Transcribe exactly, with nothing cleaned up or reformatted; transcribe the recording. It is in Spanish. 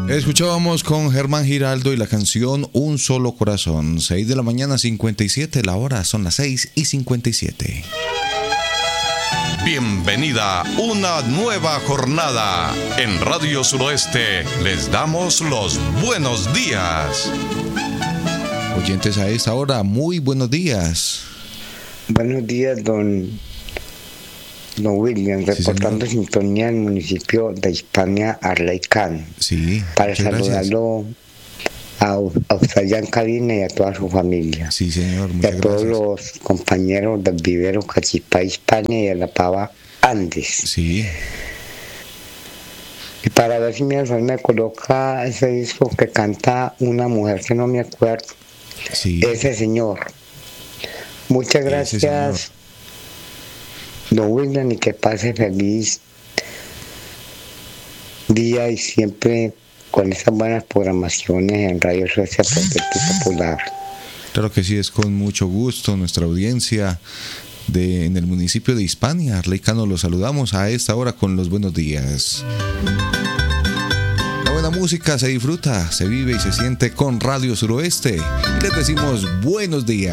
Escuchábamos con Germán Giraldo y la canción Un Solo Corazón. seis de la mañana, cincuenta y siete. La hora son las seis y cincuenta y siete. Bienvenida a una nueva jornada. En Radio Suroeste les damos los buenos días. Oyentes a esta hora, muy buenos días. Buenos días, don, don William, reportando sí, sintonía del municipio de Hispania, Arleicán. Sí, para saludarlo a, a usted allá en cabina y a toda su familia. Sí, señor, y muchas a todos gracias. los compañeros del vivero Cachipá, Hispania y a la Pava Andes. Sí. Y para ver si mi alfal me coloca ese disco que canta una mujer que no me acuerdo. Sí. Ese señor. Muchas gracias, don William, y que pase feliz día y siempre con esas buenas programaciones en Radio Suecia Proyecto Popular. Claro que sí, es con mucho gusto nuestra audiencia de, en el municipio de Hispania, Arleicano, los saludamos a esta hora con los buenos días. La buena música se disfruta, se vive y se siente con Radio Suroeste. Y les decimos buenos días.